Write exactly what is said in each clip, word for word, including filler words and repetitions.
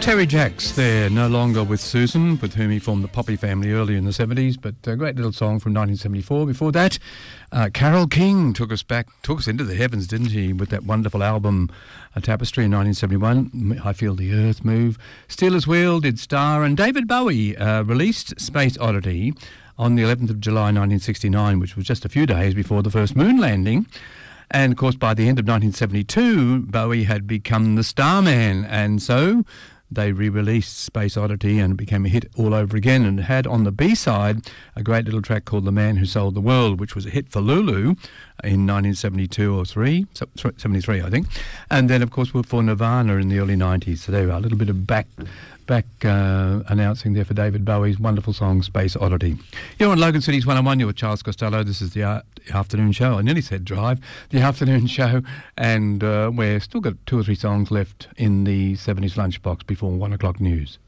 Terry Jacks there, no longer with Susan, with whom he formed the Poppy family early in the seventies, but a great little song from nineteen seventy-four. Before that, uh, Carole King took us back, took us into the heavens, didn't she, with that wonderful album, A Tapestry, in nineteen seventy-one, I Feel the Earth Move. Steelers Wheel did Star, and David Bowie uh, released Space Oddity on the eleventh of July nineteen sixty-nine, which was just a few days before the first moon landing. And, of course, by the end of nineteen seventy-two, Bowie had become the Starman, and so they re-released Space Oddity and it became a hit all over again, and had on the B-side a great little track called The Man Who Sold the World, which was a hit for Lulu in nineteen seventy-two or three, seventy-three, I think. And then, of course, for Nirvana in the early nineties. So there we are, a little bit of back back uh, announcing there for David Bowie's wonderful song, Space Oddity. You're on Logan City's one oh one, you're with Charles Costello. This is the, uh, the afternoon show. I nearly said drive. The afternoon show. And uh, we've still got two or three songs left in the seventies lunchbox before one o'clock news.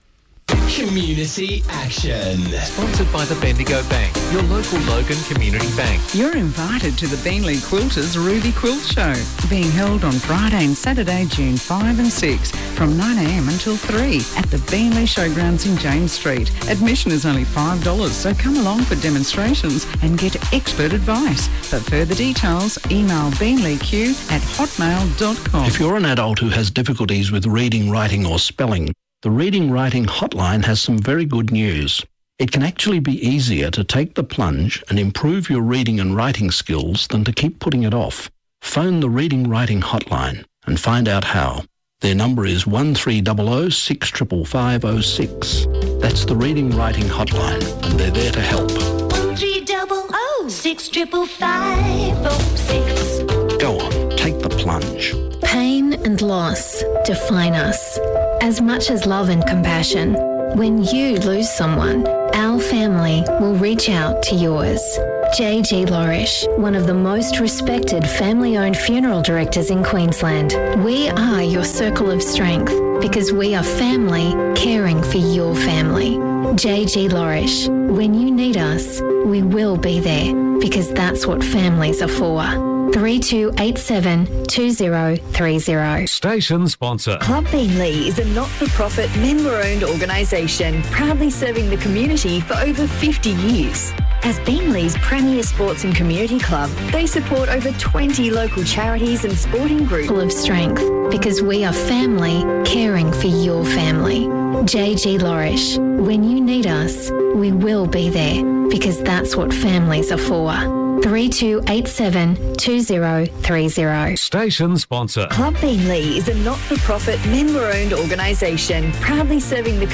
Community Action. Sponsored by the Bendigo Bank, your local Logan Community Bank. You're invited to the Beanley Quilters Ruby Quilt Show, being held on Friday and Saturday, June fifth and sixth, from nine a m until three at the Beanley Showgrounds in James Street. Admission is only five dollars, so come along for demonstrations and get expert advice. For further details, email beanleyq at hotmail dot com. If you're an adult who has difficulties with reading, writing or spelling, the Reading Writing Hotline has some very good news. It can actually be easier to take the plunge and improve your reading and writing skills than to keep putting it off. Phone the Reading Writing Hotline and find out how. Their number is one three zero zero six five five five zero six. That's the Reading Writing Hotline, and they're there to help. one three zero zero six five five five zero six. Go on, take the plunge. Pain and loss define us, as much as love and compassion. When you lose someone, our family will reach out to yours. J G Lorish, one of the most respected family-owned funeral directors in Queensland. We are your circle of strength because we are family caring for your family. J G Lorish, when you need us, we will be there because that's what families are for. three two eight seven two zero three zero. Station sponsor. Club Beanley is a not-for-profit, member-owned organisation proudly serving the community for over fifty years. As Beanley's premier sports and community club, they support over twenty local charities and sporting groups. Full of strength because we are family caring for your family. J G Lorish, when you need us, we will be there because that's what families are for. three two eight seven two zero three zero. Station sponsor. Club Beanley is a not-for-profit, member-owned organisation proudly serving the